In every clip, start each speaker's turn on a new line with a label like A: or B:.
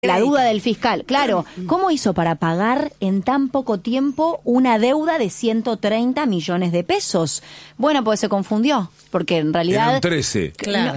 A: La duda del fiscal, claro, ¿cómo hizo para pagar en tan poco tiempo una deuda de 130 millones de pesos? Bueno, pues se confundió, porque en realidad...
B: Eran 13.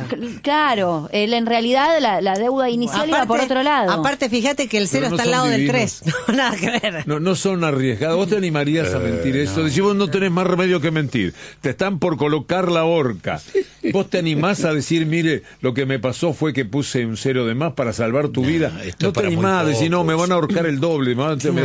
A: Claro, él en realidad la deuda inicial iba por otro lado.
C: Aparte, fíjate que el 0
B: no
C: está al lado del
B: divinos.
C: 3. No, nada que ver.
B: No son arriesgados. ¿Vos te animarías a mentir eso? Decís, vos no tenés más remedio que mentir. Te están por colocar la horca. ¿Vos te animás a decir, mire, lo que me pasó fue que puse un 0 de más para salvar tu vida? No te animás a decir, no, me van a ahorcar el doble,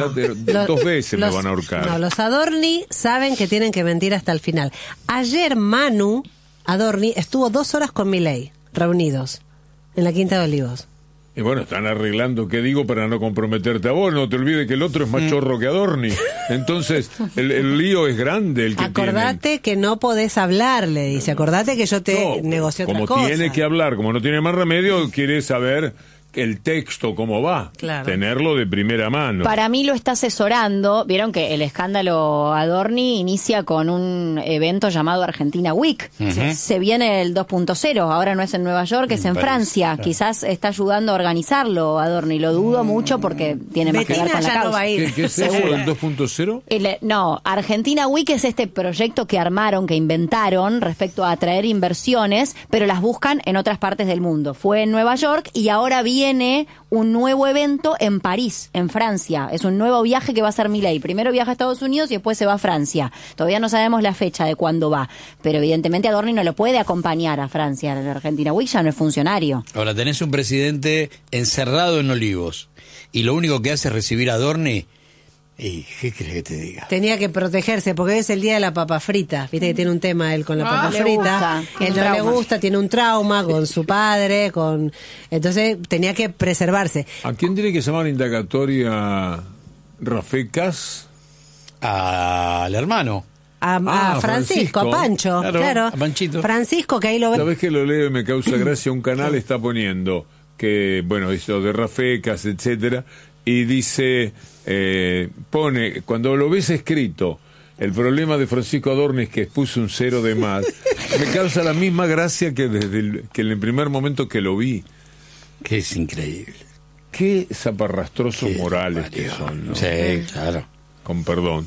B: dos veces me van a ahorcar.
C: No, los Adorni saben que tienen que mentir hasta el final. Ayer Manu Adorni estuvo 2 horas con Milei, reunidos, en la Quinta de Olivos.
B: Y bueno, están arreglando, ¿qué digo? Para no comprometerte a vos. No te olvides que el otro es más chorro que Adorni. Entonces, el lío es grande. El que
C: acordate que no podés hablar, le dice. Acordate que yo te negocio otra cosa.
B: Como tiene que hablar, como no tiene más remedio, quiere saber el texto cómo va, claro. Tenerlo de primera mano.
A: Para mí lo está asesorando. Vieron que el escándalo Adorni inicia con un evento llamado Argentina Week. Se viene el 2.0, ahora no es en Nueva York, es en Francia. Claro. Quizás está ayudando a organizarlo Adorni, lo dudo mucho porque tiene más que ver con la causa.
C: No va a ir.
B: ¿Qué es eso del 2.0?
A: No, Argentina Week es este proyecto que armaron, que inventaron respecto a atraer inversiones, pero las buscan en otras partes del mundo. Fue en Nueva York y ahora viene un nuevo evento en París, en Francia. Es un nuevo viaje que va a hacer Milei. Primero viaja a Estados Unidos y después se va a Francia. Todavía no sabemos la fecha de cuándo va, pero evidentemente Adorni no lo puede acompañar a Francia. La Argentina Week ya no es funcionario.
D: Ahora tenés un presidente encerrado en Olivos y lo único que hace es recibir a Adorni. ¿Y qué crees que te diga?
C: Tenía que protegerse porque hoy es el día de la papa frita. Viste que tiene un tema él con la papa frita. Él no le gusta, tiene un trauma con su padre, entonces tenía que preservarse.
B: ¿A quién tiene que llamar indagatoria Rafecas?
D: Al hermano.
C: A Francisco, a Pancho, claro. A
D: Panchito.
C: Francisco, que ahí lo ve.
B: ¿Sabés que lo leo y me causa gracia? Un canal está poniendo que, bueno, eso de Rafecas, etcétera, y dice, pone, cuando lo ves escrito, el problema de Francisco Adorni es que puso un 0 de más, me causa la misma gracia que desde el primer momento que lo vi.
D: Que es increíble.
B: Qué zaparrastrosos morales que son, ¿no?
D: Sí, claro.
B: Con perdón.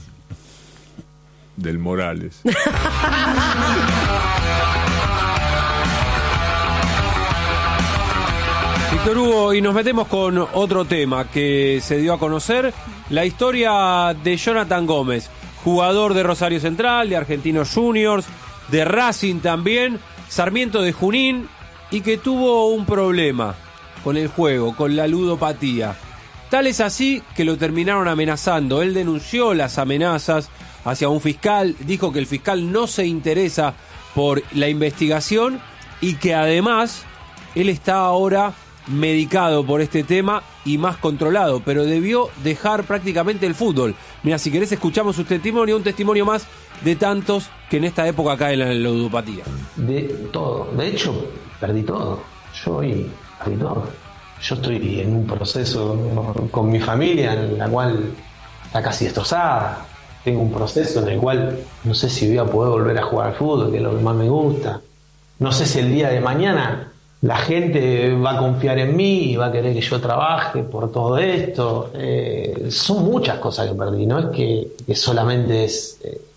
B: Del Morales.
E: Víctor Hugo, y nos metemos con otro tema que se dio a conocer, la historia de Jonathan Gómez, jugador de Rosario Central, de Argentinos Juniors, de Racing también, Sarmiento de Junín, y que tuvo un problema con el juego, con la ludopatía. Tal es así que lo terminaron amenazando. Él denunció las amenazas hacia un fiscal, dijo que el fiscal no se interesa por la investigación y que además él está ahora medicado por este tema y más controlado, pero debió dejar prácticamente el fútbol. Mira, si querés escuchamos un testimonio más de tantos que en esta época caen en la ludopatía.
F: De todo, de hecho, perdí todo. Yo hoy perdí todo. Yo estoy en un proceso con mi familia en la cual está casi destrozada. Tengo un proceso en el cual no sé si voy a poder volver a jugar al fútbol, que es lo que más me gusta. No sé si el día de mañana la gente va a confiar en mí y va a querer que yo trabaje por todo esto. Son muchas cosas que perdí, no es que solamente es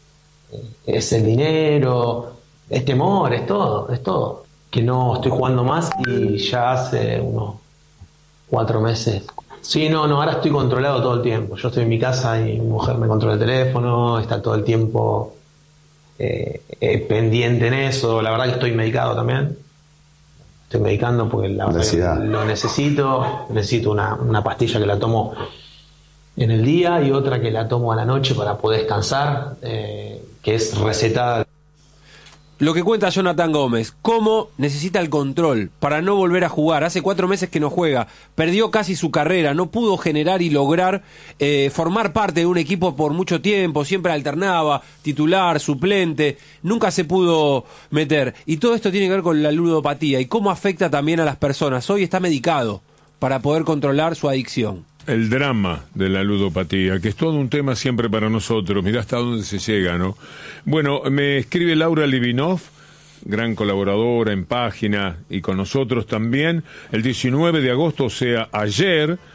F: el dinero, es temor, es todo. Que no estoy jugando más y ya hace unos 4 meses. Sí, no, ahora estoy controlado todo el tiempo. Yo estoy en mi casa y mi mujer me controla el teléfono, está todo el tiempo pendiente en eso. La verdad que estoy medicado también. Estoy medicando porque la verdad que lo necesito. Necesito una pastilla que la tomo en el día y otra que la tomo a la noche para poder descansar, que es recetada.
E: Lo que cuenta Jonathan Gómez, cómo necesita el control para no volver a jugar. Hace 4 meses que no juega, perdió casi su carrera, no pudo generar y lograr formar parte de un equipo por mucho tiempo, siempre alternaba, titular, suplente, nunca se pudo meter. Y todo esto tiene que ver con la ludopatía y cómo afecta también a las personas. Hoy está medicado para poder controlar su adicción.
B: El drama de la ludopatía, que es todo un tema siempre para nosotros. Mirá hasta dónde se llega, ¿no? Bueno, me escribe Laura Livinov, gran colaboradora en página y con nosotros también. El 19 de agosto, o sea, ayer,